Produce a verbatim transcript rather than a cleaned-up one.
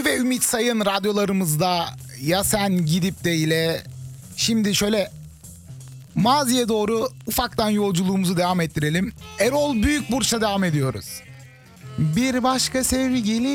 Ünlü ve Ümit Sayın radyolarımızda Ya Sen Gidip De ile şimdi şöyle maziye doğru ufaktan yolculuğumuzu devam ettirelim. Erol Büyükburç'la devam ediyoruz. Bir başka sevgili